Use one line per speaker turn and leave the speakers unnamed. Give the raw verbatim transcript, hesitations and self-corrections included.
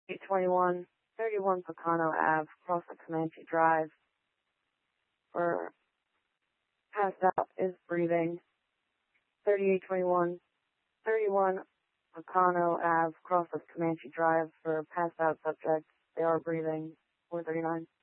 eight twenty-one, thirty-one Pecano Ave, across the Comanche Drive. For passed out is breathing. thirty-eight twenty-one, thirty-one Pecano Ave, across the Comanche Drive. For passed out subjects, they are breathing. four thirty-nine.